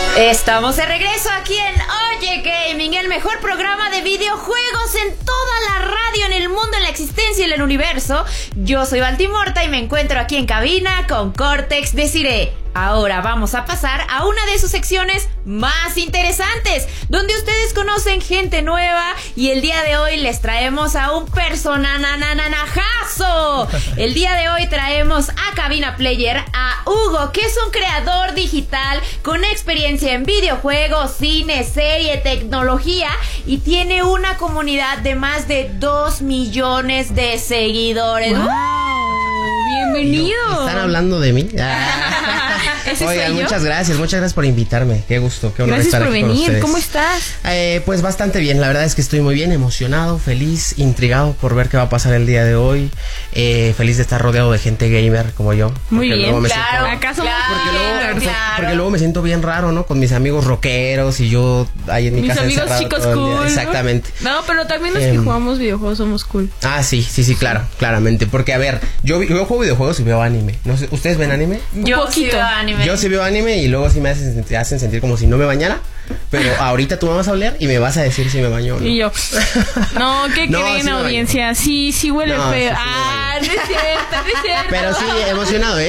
Estamos de regreso aquí en Oye Gaming, el mejor programa de videojuegos en toda la radio, en el mundo, en la existencia y en el universo. Yo soy Baltimorta y me encuentro aquí en cabina con Cortex Desiree. Ahora vamos a pasar a una de sus secciones más interesantes, donde ustedes conocen gente nueva, y el día de hoy les traemos a un personanajazo. El día de hoy traemos a Cabina Player a Hugo, que es un creador digital con experiencia en videojuegos, cine, serie, tecnología, y tiene una comunidad de más de 2 millones de seguidores. ¡Wow! ¡Bienvenido! ¿Están hablando de mí? Oigan, muchas gracias por invitarme. Qué gusto, qué honor estar aquí con ustedes. ¿Cómo estás? Pues bastante bien, la verdad es que estoy muy bien, emocionado, feliz, intrigado por ver qué va a pasar el día de hoy. Feliz de estar rodeado de gente gamer como yo. Muy bien, claro. Acá somos porque luego me siento bien raro, ¿no? Con mis amigos rockeros y yo ahí en mi casa mis amigos chicos cool. Exactamente. No, pero también los que jugamos videojuegos somos cool. Ah, sí, claro, claramente. Porque, a ver, yo juego videojuegos y veo anime. No sé, ¿ustedes ven anime? Yo sí veo anime. Yo sí veo anime y luego sí me hacen sentir como si no me bañara. Pero ahorita tú me vas a oler y me vas a decir si me baño o no. Y yo, no, ¿qué creen, sí audiencia? Sí huele feo. Sí, no es cierto. pero sí, emocionado,